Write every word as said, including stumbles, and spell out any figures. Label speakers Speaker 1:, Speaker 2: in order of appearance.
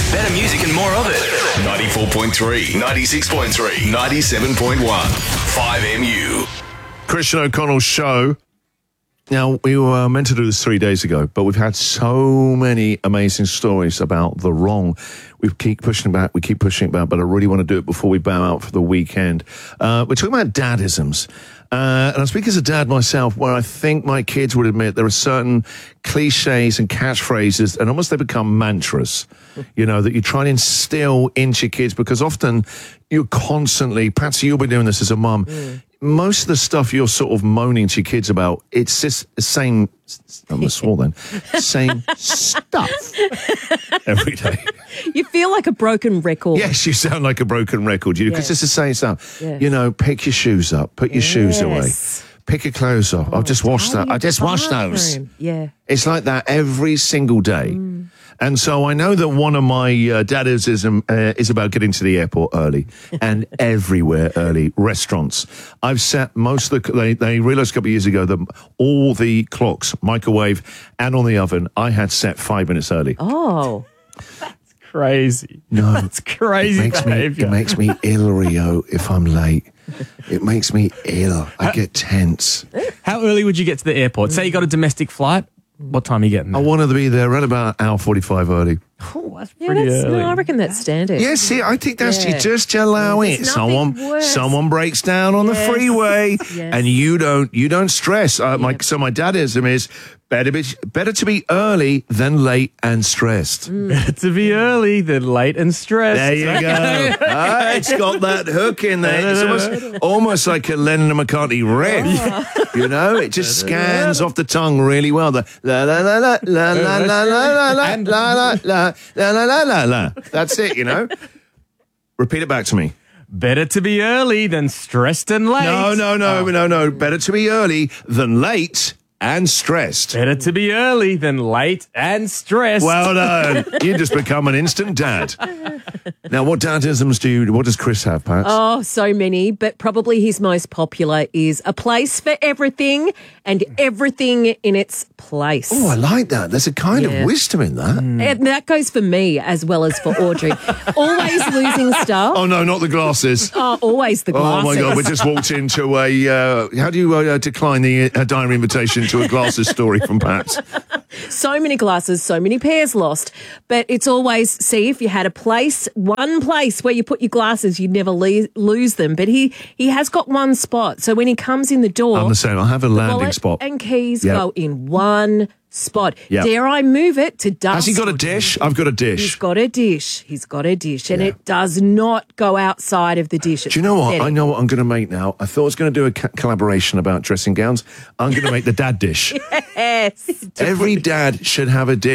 Speaker 1: Better music and more of it. ninety-four point three, ninety-six point three, ninety-seven point one. five M U.
Speaker 2: Christian O'Connell's show. Now, we were meant to do this three days ago, but we've had so many amazing stories about the wrong. We keep pushing it back, we keep pushing it back, but I really want to do it before we bow out for the weekend. Uh, we're talking about dadisms. Uh, and I speak as a dad myself, where I think my kids would admit there are certain cliches and catchphrases, and almost they become mantras, you know, that you try and instill into your kids, because often you're constantly, Patsy, you'll be doing this as a mum, mm. most of the stuff you're sort of moaning to your kids about, it's just the same, I'm going to swore then, same stuff every day.
Speaker 3: You feel like a broken record.
Speaker 2: Yes, you sound like a broken record, you because yes. it's the same stuff. Yes. You know, pick your shoes up, put your yes. shoes away, pick your clothes off. Oh, I've just washed that. I just washed those.
Speaker 3: Yeah.
Speaker 2: It's like that every single day. Mm. And so I know that one of my uh, dadism uh, is about getting to the airport early and everywhere early. Restaurants. I've set most of the, they, they realized a couple of years ago that all the clocks, microwave and on the oven, I had set five minutes early.
Speaker 3: Oh.
Speaker 4: That's crazy.
Speaker 2: No.
Speaker 4: That's crazy.
Speaker 2: It makes me, it makes me ill, Rio, if I'm late. It makes me ill. I get tense.
Speaker 4: How early would you get to the airport? Say you got a domestic flight. What time are you getting there?
Speaker 2: I wanted to be there around about an hour forty-five early.
Speaker 4: Oh, that's
Speaker 3: yeah,
Speaker 4: pretty
Speaker 3: that's,
Speaker 4: early.
Speaker 3: No, I reckon that's standard.
Speaker 2: Yeah, see, I think that's
Speaker 3: yeah.
Speaker 2: you just allow
Speaker 3: yeah,
Speaker 2: it. Someone,
Speaker 3: worse.
Speaker 2: someone breaks down on
Speaker 3: yes.
Speaker 2: the freeway,
Speaker 3: yes.
Speaker 2: and you don't, you don't stress. Uh,
Speaker 3: yep.
Speaker 2: my, so my dadism is better be, better to be early than late and stressed.
Speaker 3: Mm.
Speaker 4: Better to be early than late and stressed.
Speaker 2: There you go. ah, it's got that hook in there. It's almost, almost like a Lennon and McCartney riff.
Speaker 3: Oh.
Speaker 2: You know, it just scans off the tongue really well. The la la la la la la la la la la la la la la la la. That's it, you know. Repeat it back to me.
Speaker 4: Better to be early than stressed and late.
Speaker 2: No, no, no,
Speaker 4: oh.
Speaker 2: no, no. Better to be early than late and stressed.
Speaker 4: Better to be early than late and stressed.
Speaker 2: Well done. You just become an instant dad. Now, what dadisms do you, what does Chris have, Pat?
Speaker 3: Oh, so many, but probably his most popular is a place for everything and everything in its place.
Speaker 2: Oh, I like that. There's a kind
Speaker 3: yeah.
Speaker 2: of wisdom in that.
Speaker 3: Mm. And that goes for me as well as for Audrey. Always losing stuff.
Speaker 2: Oh, no, not the glasses.
Speaker 3: Oh, always the glasses.
Speaker 2: Oh, my God. We just walked into a, uh, how do you uh, decline the uh, diary invitation to a glasses story from Pat?
Speaker 3: So many glasses, so many pairs lost. But it's always, see, if you had a place, one place where you put your glasses, you'd never le- lose them. But he, he has got one spot. So when he comes in the door...
Speaker 2: I'm the same. I have a landing
Speaker 3: wallet
Speaker 2: spot.
Speaker 3: and keys
Speaker 2: yep.
Speaker 3: go in one spot.
Speaker 2: Yep.
Speaker 3: Dare I move it to dust?
Speaker 2: Has he got a dish? I've got a dish.
Speaker 3: He's got a dish. He's got a dish. And
Speaker 2: yeah.
Speaker 3: it does not go outside of the dish. It's
Speaker 2: do you know what?
Speaker 3: pathetic.
Speaker 2: I know what I'm going to make now. I thought I was going to do a co- collaboration about dressing gowns. I'm going to make the dad dish.
Speaker 3: Yes.
Speaker 2: Every dad should have a dish.